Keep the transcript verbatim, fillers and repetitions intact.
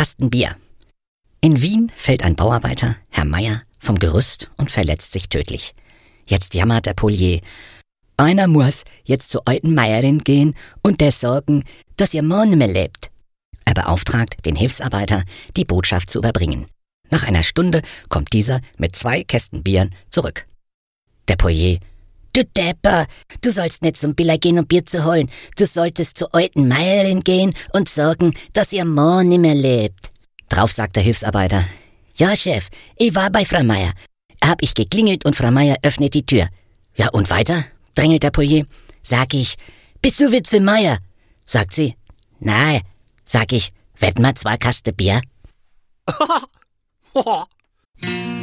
Kasten Bier. In Wien fällt ein Bauarbeiter, Herr Meier, vom Gerüst und verletzt sich tödlich. Jetzt jammert der Polier. Einer muss jetzt zur alten Meierin gehen und der sorgen, dass ihr Mann nicht mehr lebt. Er beauftragt den Hilfsarbeiter, die Botschaft zu überbringen. Nach einer Stunde kommt dieser mit zwei Kästen Bieren zurück. Der Polier: Du Depper, du sollst nicht zum Biller gehen, um Bier zu holen. Du solltest zur alten Meierin gehen und sorgen, dass ihr Mann nicht mehr lebt. Drauf sagt der Hilfsarbeiter: Ja, Chef, ich war bei Frau Meier. Hab ich geklingelt und Frau Meier öffnet die Tür. Ja, und weiter? Drängelt der Polier. Sag ich: Bist du Witwe Meier? Sagt sie: Nein. Sag ich: Wetten wir zwei Kasten Bier?